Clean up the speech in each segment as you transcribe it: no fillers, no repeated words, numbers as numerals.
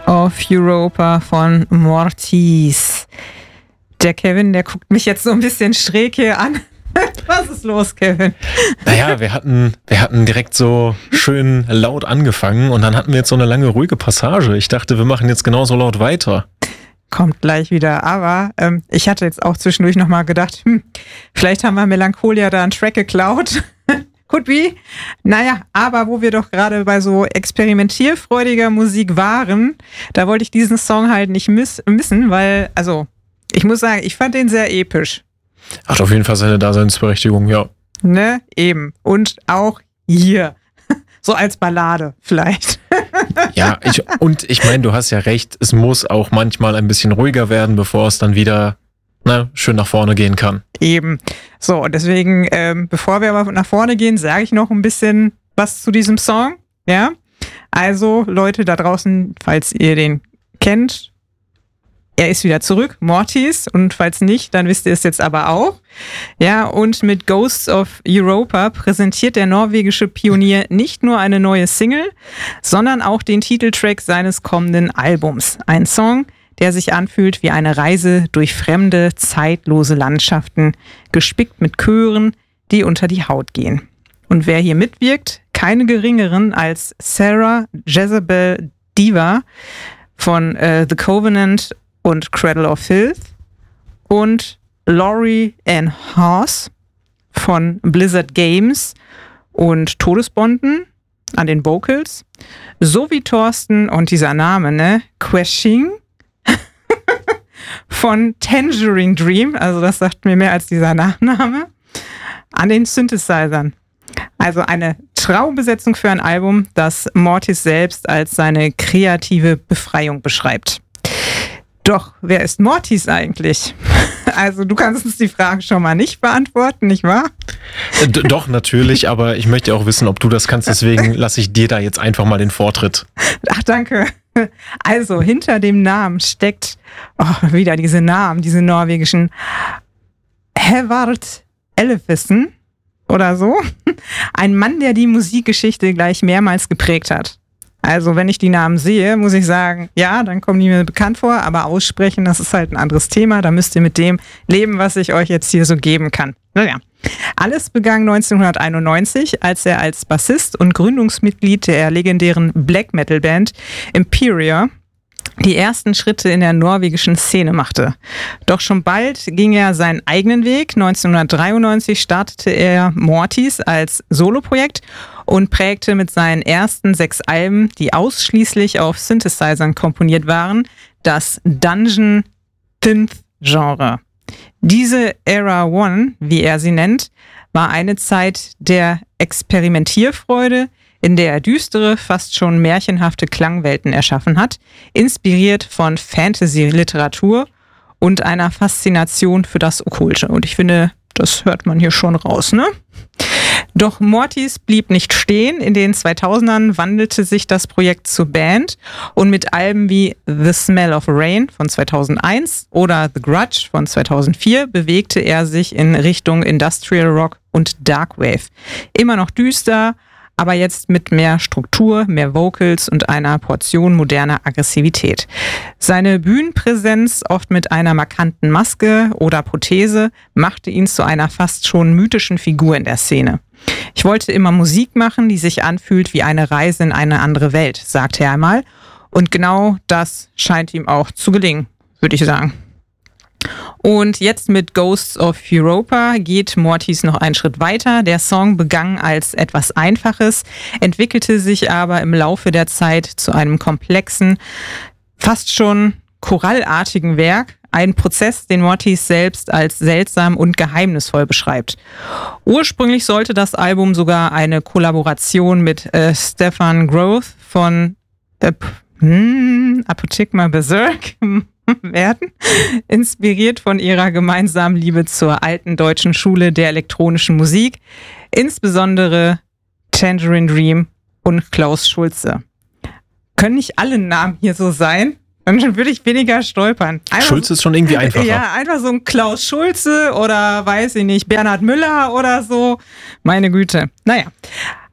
of Europa von Mortis. Der Kevin, der guckt mich jetzt so ein bisschen schräg hier an. Was ist los, Kevin? Naja, wir hatten direkt so schön laut angefangen und dann hatten wir jetzt so eine lange ruhige Passage. Ich dachte, wir machen jetzt genauso laut weiter. Kommt gleich wieder, aber ich hatte jetzt auch zwischendurch nochmal gedacht, vielleicht haben wir Melancholia da einen Track geklaut. Could be. Naja, aber wo wir doch gerade bei so experimentierfreudiger Musik waren, da wollte ich diesen Song halt nicht missen, weil, also, ich muss sagen, ich fand den sehr episch. Hat auf jeden Fall seine Daseinsberechtigung, ja. Ne, eben. Und auch hier. So als Ballade vielleicht. Ja, ich meine, du hast ja recht, es muss auch manchmal ein bisschen ruhiger werden, bevor es dann wieder schön nach vorne gehen kann. Eben. So, und deswegen, bevor wir aber nach vorne gehen, sage ich noch ein bisschen was zu diesem Song. Ja, also Leute da draußen, falls ihr den kennt, er ist wieder zurück, Mortis, und falls nicht, dann wisst ihr es jetzt aber auch. Ja, und mit Ghosts of Europa präsentiert der norwegische Pionier nicht nur eine neue Single, sondern auch den Titeltrack seines kommenden Albums. Ein Song, der sich anfühlt wie eine Reise durch fremde, zeitlose Landschaften, gespickt mit Chören, die unter die Haut gehen. Und wer hier mitwirkt, keine geringeren als Sarah Jezebel Diva von The Covenant und Cradle of Filth und Laurie Ann Haas von Blizzard Games und Todesbonden an den Vocals, sowie Thorsten und dieser Name, Queshing von Tangerine Dream, also das sagt mir mehr als dieser Nachname, an den Synthesizern. Also eine Traumbesetzung für ein Album, das Mortis selbst als seine kreative Befreiung beschreibt. Doch, wer ist Mortis eigentlich? Also du kannst uns die Frage schon mal nicht beantworten, nicht wahr? Doch, natürlich, aber ich möchte auch wissen, ob du das kannst, deswegen lasse ich dir da jetzt einfach mal den Vortritt. Ach, danke. Also, hinter dem Namen steckt, wieder diese Namen, diese norwegischen, Havard Ellefsen oder so. Ein Mann, der die Musikgeschichte gleich mehrmals geprägt hat. Also, wenn ich die Namen sehe, muss ich sagen, ja, dann kommen die mir bekannt vor, aber aussprechen, das ist halt ein anderes Thema. Da müsst ihr mit dem leben, was ich euch jetzt hier so geben kann. Naja. Alles begann 1991, als er als Bassist und Gründungsmitglied der legendären Black Metal Band Imperia die ersten Schritte in der norwegischen Szene machte. Doch schon bald ging er seinen eigenen Weg. 1993 startete er Mortis als Soloprojekt und prägte mit seinen ersten 6 Alben, die ausschließlich auf Synthesizern komponiert waren, das Dungeon Synth-Genre. Diese Era One, wie er sie nennt, war eine Zeit der Experimentierfreude, in der er düstere, fast schon märchenhafte Klangwelten erschaffen hat, inspiriert von Fantasy-Literatur und einer Faszination für das Okkulte. Und ich finde, das hört man hier schon raus, ne? Doch Mortis blieb nicht stehen. In den 2000ern wandelte sich das Projekt zur Band und mit Alben wie The Smell of Rain von 2001 oder The Grudge von 2004 bewegte er sich in Richtung Industrial Rock und Darkwave. Immer noch düster, aber jetzt mit mehr Struktur, mehr Vocals und einer Portion moderner Aggressivität. Seine Bühnenpräsenz, oft mit einer markanten Maske oder Prothese, machte ihn zu einer fast schon mythischen Figur in der Szene. Ich wollte immer Musik machen, die sich anfühlt wie eine Reise in eine andere Welt, sagte er einmal. Und genau das scheint ihm auch zu gelingen, würde ich sagen. Und jetzt mit Ghosts of Europa geht Mortis noch einen Schritt weiter. Der Song begann als etwas Einfaches, entwickelte sich aber im Laufe der Zeit zu einem komplexen, fast schon chorallartigen Werk. Ein Prozess, den Mortis selbst als seltsam und geheimnisvoll beschreibt. Ursprünglich sollte das Album sogar eine Kollaboration mit Stefan Groth von Apothegma Berserk werden, inspiriert von ihrer gemeinsamen Liebe zur alten deutschen Schule der elektronischen Musik, insbesondere Tangerine Dream und Klaus Schulze. Können nicht alle Namen hier so sein? Dann würde ich weniger stolpern. Schulze ist schon irgendwie einfacher. Ja, einfach so ein Klaus Schulze oder weiß ich nicht, Bernhard Müller oder so. Meine Güte. Naja,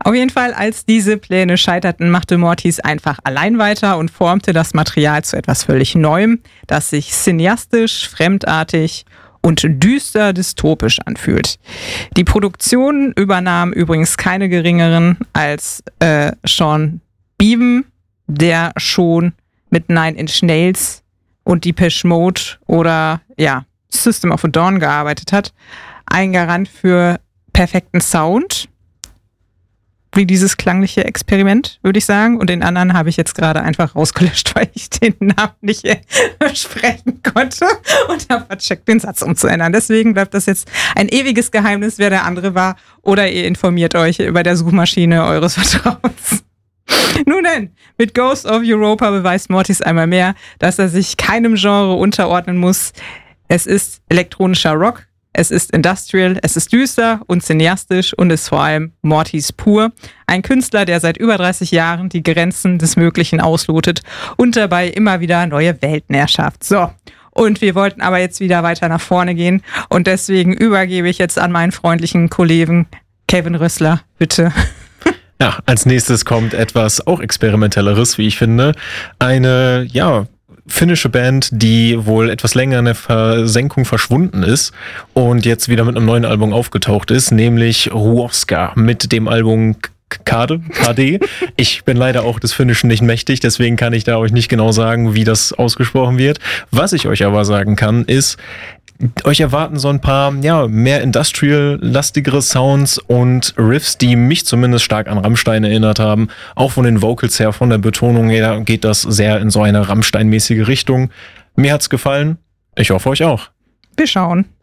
Auf jeden Fall, als diese Pläne scheiterten, machte Mortis einfach allein weiter und formte das Material zu etwas völlig Neuem, das sich cineastisch, fremdartig und düster dystopisch anfühlt. Die Produktion übernahm übrigens keine geringeren als Sean Beavan, der schon mit Nine Inch Nails und Depeche Mode oder System of a Down gearbeitet hat. Ein Garant für perfekten Sound, wie dieses klangliche Experiment, würde ich sagen. Und den anderen habe ich jetzt gerade einfach rausgelöscht, weil ich den Namen nicht sprechen konnte und habe vercheckt, den Satz umzuändern. Deswegen bleibt das jetzt ein ewiges Geheimnis, wer der andere war. Oder ihr informiert euch über der Suchmaschine eures Vertrauens. Nun denn, mit Ghost of Europa beweist Mortis einmal mehr, dass er sich keinem Genre unterordnen muss. Es ist elektronischer Rock, es ist industrial, es ist düster und cineastisch und ist vor allem Mortis pur. Ein Künstler, der seit über 30 Jahren die Grenzen des Möglichen auslotet und dabei immer wieder neue Welten erschafft. So, und wir wollten aber jetzt wieder weiter nach vorne gehen und deswegen übergebe ich jetzt an meinen freundlichen Kollegen Kevin Rössler, bitte. Ja, als nächstes kommt etwas auch Experimentelleres, wie ich finde. Eine, finnische Band, die wohl etwas länger in der Versenkung verschwunden ist und jetzt wieder mit einem neuen Album aufgetaucht ist, nämlich Ruoska mit dem Album KD. Ich bin leider auch des Finnischen nicht mächtig, deswegen kann ich da euch nicht genau sagen, wie das ausgesprochen wird. Was ich euch aber sagen kann, ist, euch erwarten so ein paar, mehr industrial-lastigere Sounds und Riffs, die mich zumindest stark an Rammstein erinnert haben. Auch von den Vocals her, von der Betonung her geht das sehr in so eine Rammstein-mäßige Richtung. Mir hat's gefallen. Ich hoffe euch auch. Wir schauen.